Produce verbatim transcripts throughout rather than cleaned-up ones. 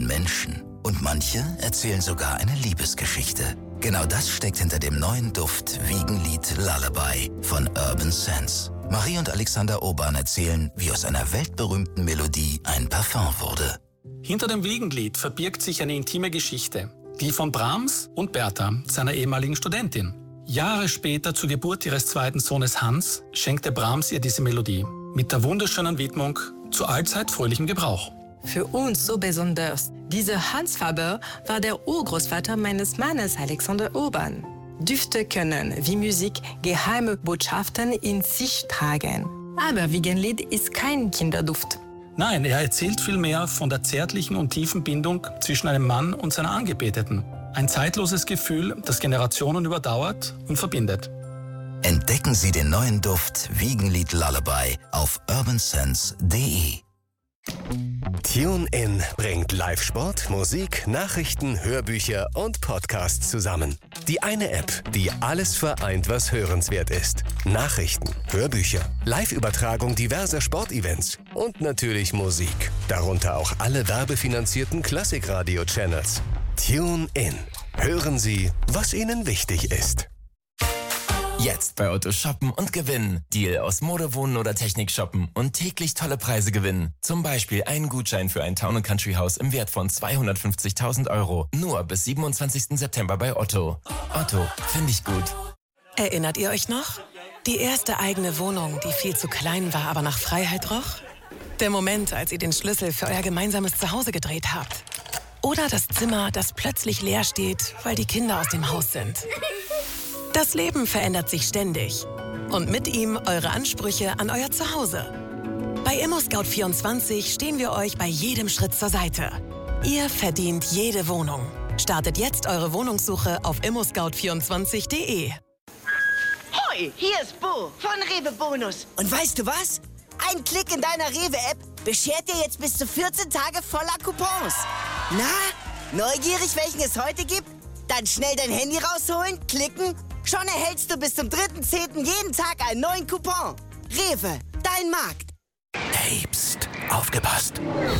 einen Menschen. Und manche erzählen sogar eine Liebesgeschichte. Genau das steckt hinter dem neuen Duft Wiegenlied Lullaby von Urban Sense. Marie und Alexander Urban erzählen, wie aus einer weltberühmten Melodie ein Parfum wurde. Hinter dem Wiegenlied verbirgt sich eine intime Geschichte. Die von Brahms und Bertha, seiner ehemaligen Studentin. Jahre später, zur Geburt ihres zweiten Sohnes Hans, schenkte Brahms ihr diese Melodie. Mit der wunderschönen Widmung zu allzeit fröhlichem Gebrauch. Für uns so besonders. Dieser Hans Faber war der Urgroßvater meines Mannes Alexander Urban. Düfte können, wie Musik, geheime Botschaften in sich tragen. Aber Wiegenlied ist kein Kinderduft. Nein, er erzählt vielmehr von der zärtlichen und tiefen Bindung zwischen einem Mann und seiner Angebeteten. Ein zeitloses Gefühl, das Generationen überdauert und verbindet. Entdecken Sie den neuen Duft Wiegenlied Lullaby auf urban sense punkt de. TuneIn bringt Live-Sport, Musik, Nachrichten, Hörbücher und Podcasts zusammen. Die eine App, die alles vereint, was hörenswert ist. Nachrichten, Hörbücher, Live-Übertragung diverser Sportevents und natürlich Musik. Darunter auch alle werbefinanzierten Klassikradio-Channels. TuneIn. Hören Sie, was Ihnen wichtig ist. Jetzt bei Otto shoppen und gewinnen. Deal aus Mode, Wohnen oder Technik shoppen und täglich tolle Preise gewinnen. Zum Beispiel einen Gutschein für ein Town and Country Haus im Wert von zweihundertfünfzigtausend Euro. Nur bis siebenundzwanzigsten September bei Otto. Otto, finde ich gut. Erinnert ihr euch noch? Die erste eigene Wohnung, die viel zu klein war, aber nach Freiheit roch? Der Moment, als ihr den Schlüssel für euer gemeinsames Zuhause gedreht habt. Oder das Zimmer, das plötzlich leer steht, weil die Kinder aus dem Haus sind. Das Leben verändert sich ständig. Und mit ihm eure Ansprüche an euer Zuhause. Bei ImmoScout vierundzwanzig stehen wir euch bei jedem Schritt zur Seite. Ihr verdient jede Wohnung. Startet jetzt eure Wohnungssuche auf immo scout vierundzwanzig punkt de. Hoi, hier ist Bo von Rewe Bonus. Und weißt du was? Ein Klick in deiner Rewe-App beschert dir jetzt bis zu vierzehn Tage voller Coupons. Na, neugierig, welchen es heute gibt? Dann schnell dein Handy rausholen, klicken. Schon erhältst du bis zum dritten zehnten jeden Tag einen neuen Coupon. Rewe, dein Markt. Hey, pst, aufgepasst.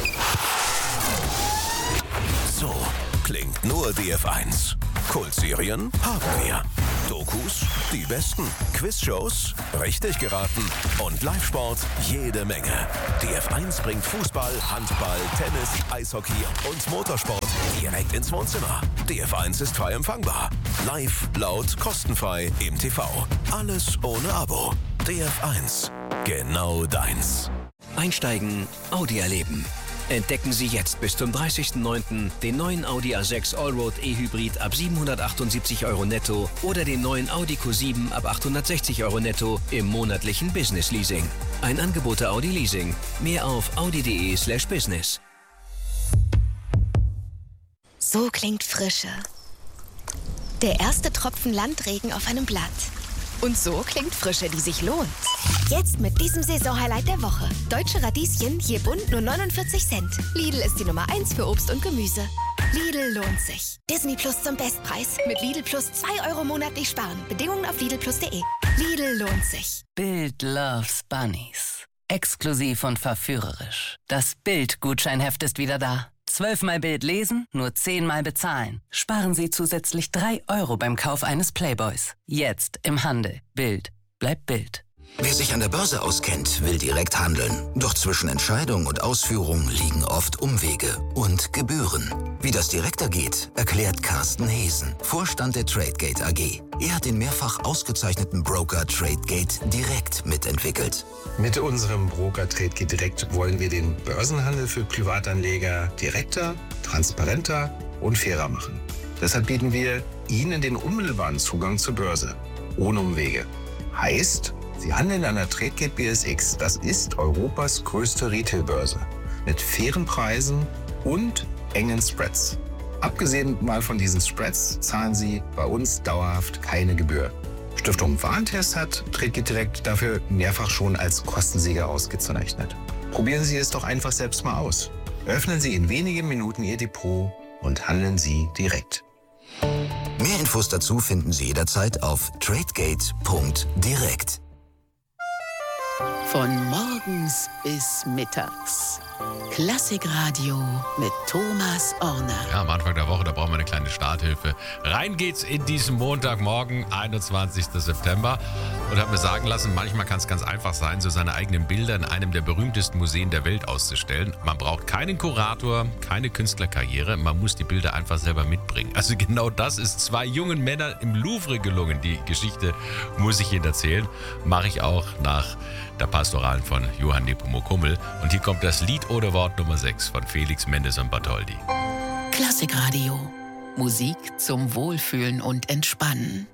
So klingt nur D F eins. Kultserien haben wir. Dokus, die besten. Quizshows, richtig geraten. Und Live-Sport, jede Menge. D F eins bringt Fußball, Handball, Tennis, Eishockey und Motorsport direkt ins Wohnzimmer. D F eins ist frei empfangbar. Live, laut, kostenfrei im T V. Alles ohne Abo. D F eins. Genau deins. Einsteigen, Audi erleben. Entdecken Sie jetzt bis zum dreißigsten neunten den neuen Audi A sechs Allroad E-Hybrid ab siebenhundertachtundsiebzig Euro netto oder den neuen Audi Q sieben ab achthundertsechzig Euro netto im monatlichen Business Leasing. Ein Angebot der Audi Leasing. Mehr auf audi punkt de slash business. So klingt Frische. Der erste Tropfen Landregen auf einem Blatt. Und so klingt Frische, die sich lohnt. Jetzt mit diesem Saisonhighlight der Woche. Deutsche Radieschen, je bunt nur neunundvierzig Cent. Lidl ist die Nummer eins für Obst und Gemüse. Lidl lohnt sich. Disney Plus zum Bestpreis. Mit Lidl Plus zwei Euro monatlich sparen. Bedingungen auf lidl plus punkt de. Lidl lohnt sich. Bild loves Bunnies. Exklusiv und verführerisch. Das Bild-Gutscheinheft ist wieder da. Zwölfmal Bild lesen, nur zehnmal bezahlen. Sparen Sie zusätzlich drei Euro beim Kauf eines Playboys. Jetzt im Handel. Bild bleibt Bild. Wer sich an der Börse auskennt, will direkt handeln. Doch zwischen Entscheidung und Ausführung liegen oft Umwege und Gebühren. Wie das direkter geht, erklärt Carsten Hesen, Vorstand der Tradegate A G. Er hat den mehrfach ausgezeichneten Broker Tradegate direkt mitentwickelt. Mit unserem Broker Tradegate Direkt wollen wir den Börsenhandel für Privatanleger direkter, transparenter und fairer machen. Deshalb bieten wir Ihnen den unmittelbaren Zugang zur Börse, ohne Umwege. Heißt, Sie handeln an der Tradegate B S X. Das ist Europas größte Retailbörse. Mit fairen Preisen und engen Spreads. Abgesehen mal von diesen Spreads zahlen Sie bei uns dauerhaft keine Gebühr. Stiftung Warentest hat Tradegate Direkt dafür mehrfach schon als Kostensieger ausgezeichnet. Probieren Sie es doch einfach selbst mal aus. Öffnen Sie in wenigen Minuten Ihr Depot und handeln Sie direkt. Mehr Infos dazu finden Sie jederzeit auf tradegate punkt direkt. Von morgens bis mittags. Klassikradio mit Thomas Orner. Ja, am Anfang der Woche, da brauchen wir eine kleine Starthilfe. Rein geht's in diesen Montagmorgen, einundzwanzigsten September. Und habe mir sagen lassen, manchmal kann es ganz einfach sein, so seine eigenen Bilder in einem der berühmtesten Museen der Welt auszustellen. Man braucht keinen Kurator, keine Künstlerkarriere, man muss die Bilder einfach selber mitbringen. Also genau das ist zwei jungen Männern im Louvre gelungen. Die Geschichte muss ich Ihnen erzählen. Mache ich auch nach der Pastoralen von Johann Nepomuk Hummel. Und hier kommt das Lied oder Wort Nummer sechs von Felix Mendes und Bartholdy. Klassikradio. Musik zum Wohlfühlen und Entspannen.